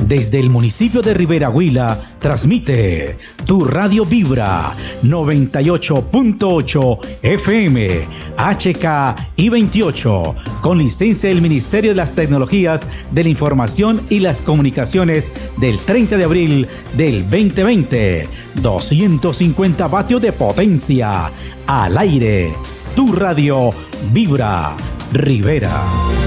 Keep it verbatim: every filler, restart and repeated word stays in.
Desde el municipio de Rivera Huila, transmite tu radio Vibra noventa y ocho punto ocho F M, H K I veintiocho, con licencia del Ministerio de las Tecnologías de la Información y las Comunicaciones del treinta de abril del veinte veinte. doscientos cincuenta vatios de potencia. Al aire, tu radio Vibra Rivera.